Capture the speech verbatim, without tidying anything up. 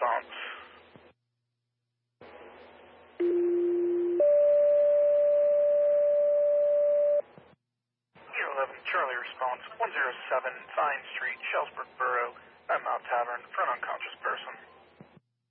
response. E eleven Charlie response, one oh seven Vine Street, Shellsburg Borough, at Mount Tavern for an unconscious person.